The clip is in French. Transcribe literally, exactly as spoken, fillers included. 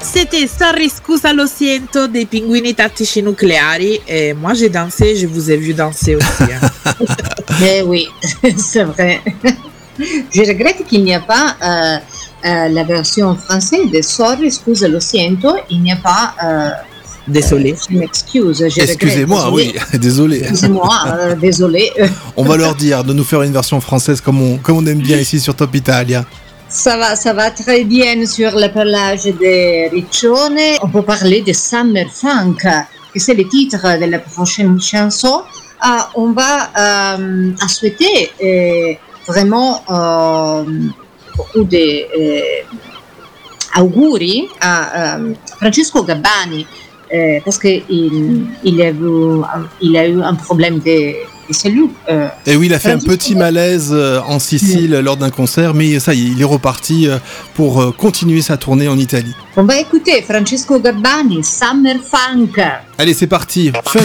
C'était Sorry Scusa Lo Siento des Pinguini Tattici Nucleari. Et moi, j'ai dansé, je vous ai vu danser aussi. Hein. Mais oui, c'est vrai. Je regrette qu'il n'y a pas euh, euh, la version française de Sorry Scusa Lo Siento. Il n'y a pas... Euh, Désolé. Euh, je m'excuse. Je Excusez-moi, regrette, oui, désolé. Excusez-moi, euh, désolé. On va leur dire de nous faire une version française comme on, comme on aime bien ici sur Top Italia. Ça va, ça va très bien sur le pelage de Riccione. On peut parler de Summer Funk, que c'est le titre de la prochaine chanson. Ah, on va euh, à souhaiter euh, vraiment euh, beaucoup de euh, auguri à euh, Francesco Gabbani. Euh, parce qu'il il a, eu, il a eu un problème de, de cellules. Euh, Et oui, il a fait un petit malaise euh, en Sicile mmh. lors d'un concert, mais ça y est, il est reparti euh, pour euh, continuer sa tournée en Italie. On va écouter Francesco Gabbani, Summer Funk. Allez, c'est parti. Funk